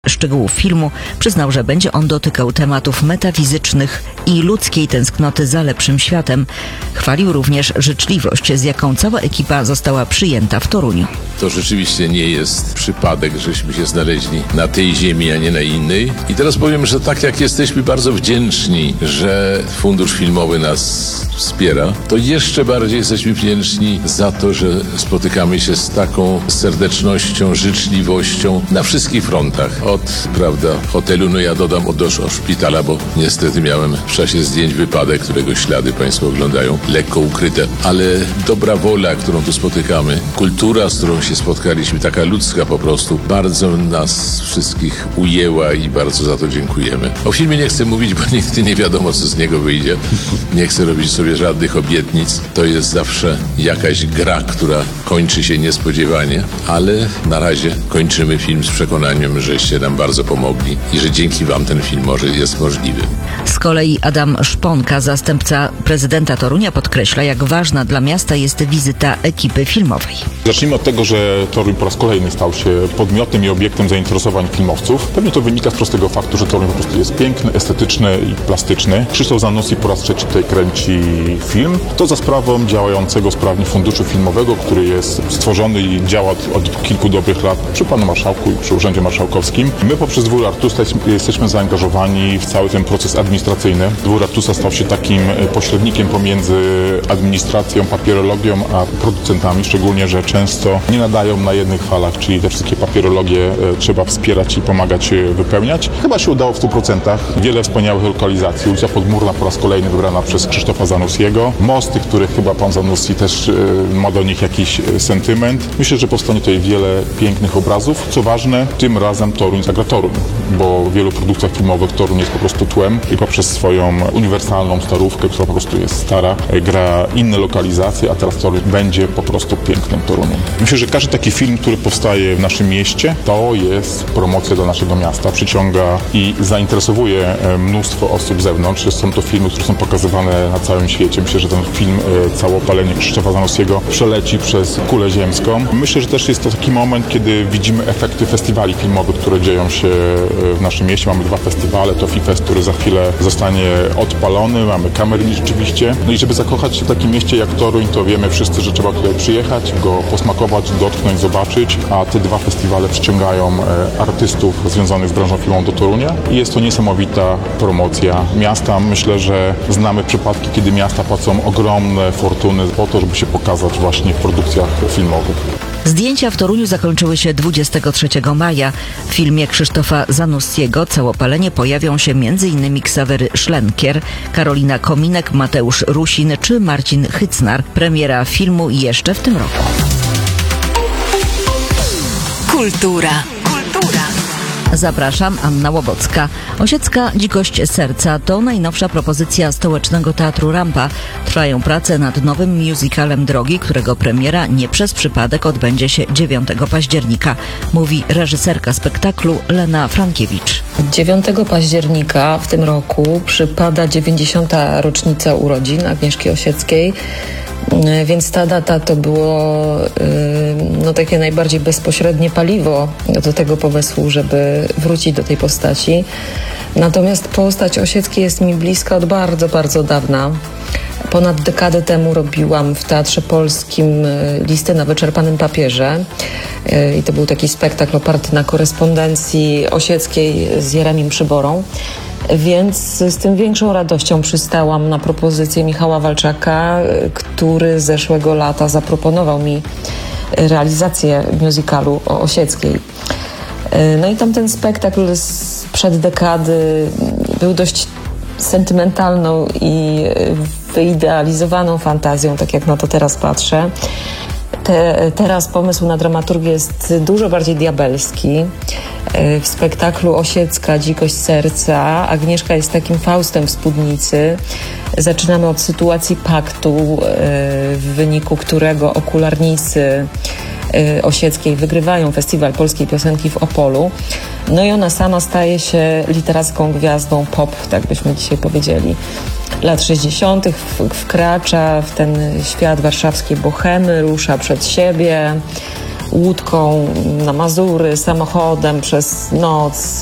szczegółów filmu, przyznał, że będzie on dotykał tematów metafizycznych i ludzkiej tęsknoty za lepszym światem. Chwalił również życzliwość, z jaką cała ekipa została przyjęta w Toruniu. To rzeczywiście nie jest przypadek, żeśmy się znaleźli na tej ziemi, a nie na innej. I teraz powiem, że tak jak jesteśmy bardzo wdzięczni, że Fundusz Filmowy nas wspiera, to jeszcze bardziej jesteśmy wdzięczni za to, że spotykamy się z taką serdecznością, życzliwością na wszystkich frontach. Od, hotelu, no ja dodam do szpitala, bo niestety miałem w czasie zdjęć wypadek, którego ślady Państwo oglądają, lekko ukryte. Ale dobra wola, którą tu spotykamy, kultura, z którą się spotkaliśmy, taka ludzka po prostu, bardzo nas wszystkich ujęła i bardzo za to dziękujemy. O filmie nie chcę mówić, bo nigdy nie wiadomo, co z niego wyjdzie. Nie chcę robić sobie żadnych obietnic. To jest zawsze jakaś gra, która kończy się niespodziewanie, ale na razie kończymy film z przekonaniem, żeście nam bardzo pomogli i że dzięki Wam ten film jest możliwy. Z kolei Adam Szponka, zastępca prezydenta Torunia, podkreśla, jak ważna dla miasta jest wizyta ekipy filmowej. Zacznijmy od tego, że Toruń po raz kolejny stał się podmiotem i obiektem zainteresowań filmowców. Pewnie to wynika z prostego faktu, że Toruń po prostu jest piękny, estetyczny i plastyczny. Krzysztof Zanussi po raz trzeci tutaj kręci film. To za sprawą działającego sprawnie Funduszu Filmowego, który jest stworzony i działa od kilku dobrych lat przy Panu Marszałku i przy Urzędzie Marszałkowskim. My poprzez Dwór Artusa jesteśmy zaangażowani w cały ten proces administracyjny. Dwór Artusa stał się takim pośrednikiem pomiędzy administracją, papierologią a producentami, szczególnie, że często nie nadają na jednych falach, czyli te wszystkie papierologie trzeba wspierać i pomagać wypełniać. Chyba się udało w 100%. Wiele wspaniałych lokalizacji. Ulica Podmurna po raz kolejny wybrana przez Krzysztofa Zanussiego. Mosty, które chyba pan Zanussi też ma do nich jakiś sentyment. Myślę, że powstanie tutaj wiele pięknych obrazów. Co ważne, tym razem Toruń zagra Toruń, bo w wielu produkcjach filmowych Toruń jest po prostu tłem i poprzez swoją uniwersalną starówkę, która po prostu jest stara, gra inne lokalizacje, a teraz Toruń będzie po prostu pięknym Toruniem. Myślę, że każdy taki film, który powstaje w naszym mieście, to jest promocja dla naszego miasta. Przyciąga i zainteresowuje mnóstwo osób z zewnątrz. Są to filmy, które są pokazywane na całym świecie. Myślę, że ten film Całopalenie Krzysztofa Zanussiego przeleci przez kulę ziemską. Myślę, że też jest to taki moment, kiedy widzimy efekty festiwali filmowych, które dzieją się w naszym mieście. Mamy 2 festiwale, to FIFEST, który za chwilę zostanie odpalony, mamy Kamerli rzeczywiście. No i żeby zakochać się w takim mieście jak Toruń, to wiemy wszyscy, że trzeba tutaj przyjechać, go posmakować, dotknąć, zobaczyć, a te 2 festiwale przyciągają artystów związanych z branżą filmową do Torunia i jest to niesamowita promocja miasta. Myślę, że znamy przypadki, kiedy miasta płacą ogromne fortuny po to, żeby się pokazać właśnie w produkcjach filmowych. Zdjęcia w Toruniu zakończyły się 23 maja. W filmie Krzysztofa Zanussiego Całopalenie pojawią się m.in. Ksawery Szlenkier, Karolina Kominek, Mateusz Rusin czy Marcin Hycnar. Premiera filmu jeszcze w tym roku. Kultura. Zapraszam, Anna Łobocka. Osiecka dzikość serca to najnowsza propozycja Stołecznego Teatru Rampa. Trwają prace nad nowym musicalem Drogi, którego premiera nie przez przypadek odbędzie się 9 października, mówi reżyserka spektaklu Lena Frankiewicz. 9 października w tym roku przypada 90. rocznica urodzin Agnieszki Osieckiej. Więc ta data to było takie najbardziej bezpośrednie paliwo do tego pomysłu, żeby wrócić do tej postaci. Natomiast postać Osieckiej jest mi bliska od bardzo, bardzo dawna. Ponad dekadę temu robiłam w Teatrze Polskim Listy na wyczerpanym papierze. I to był taki spektakl oparty na korespondencji Osieckiej z Jeremim Przyborą. Więc z tym większą radością przystałam na propozycję Michała Walczaka, który zeszłego lata zaproponował mi realizację musicalu o Osieckiej. No i tamten spektakl sprzed dekady był dość sentymentalną i wyidealizowaną fantazją, tak jak na to teraz patrzę. Teraz pomysł na dramaturgię jest dużo bardziej diabelski. W spektaklu Osiecka dzikość serca Agnieszka jest takim Faustem w spódnicy. Zaczynamy od sytuacji paktu, w wyniku którego okularnicy Osieckiej wygrywają Festiwal Polskiej Piosenki w Opolu. No i ona sama staje się literacką gwiazdą pop, tak byśmy dzisiaj powiedzieli. Lat 60. wkracza w ten świat warszawskiej bohemy, rusza przed siebie. łódką na Mazury, samochodem przez noc,